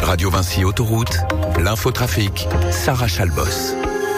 Radio Vinci Autoroute, l'infotrafic, Sarah Chalbos.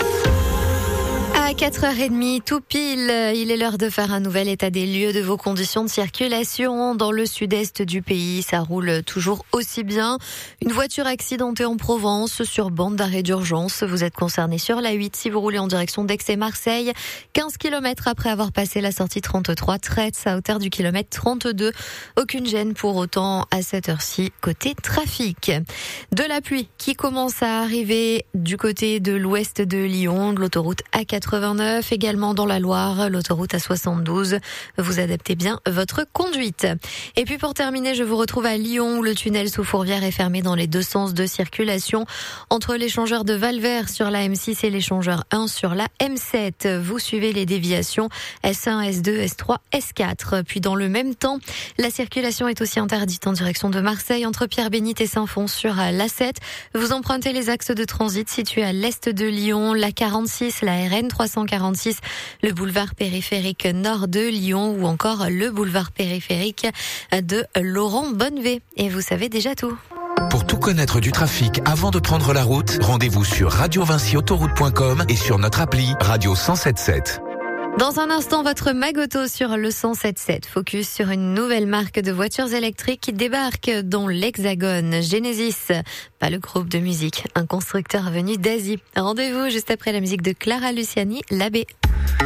À 4h30, tout pile, il est l'heure de faire un nouvel état des lieux de vos conditions de circulation dans le sud-est du pays. Ça roule toujours aussi bien. Une voiture accidentée en Provence sur bande d'arrêt d'urgence. Vous êtes concerné sur la 8 si vous roulez en direction d'Aix et Marseille. 15 km après avoir passé la sortie 33, Traits à hauteur du kilomètre 32. Aucune gêne pour autant à cette heure-ci côté trafic. De la pluie qui commence à arriver du côté de l'ouest de Lyon, de l'autoroute A89, également dans la Loire, l'autoroute A72. Vous adaptez bien votre conduite. Et puis pour terminer, je vous retrouve à Lyon où le tunnel sous Fourvière est fermé dans les deux sens de circulation entre l'échangeur de Valvert sur la M6 et l'échangeur 1 sur la M7. Vous suivez les déviations S1, S2, S3, S4. Puis dans le même temps, la circulation est aussi interdite en direction de Marseille entre Pierre-Bénite et Saint-Fons sur l'A7. Vous empruntez les axes de transit situés à l'est de Lyon, la 46, la RN 346, le boulevard périphérique nord de Lyon ou encore le boulevard périphérique de Laurent Bonnevé. Et vous savez déjà tout. Pour tout connaître du trafic avant de prendre la route, rendez-vous sur radiovinciautoroute.com et sur notre appli Radio 107.7. Dans un instant, votre Magoto sur le 107.7. Focus sur une nouvelle marque de voitures électriques qui débarque dans l'Hexagone. Genesis, pas le groupe de musique, un constructeur venu d'Asie. Rendez-vous juste après la musique de Clara Luciani, L'Abbé.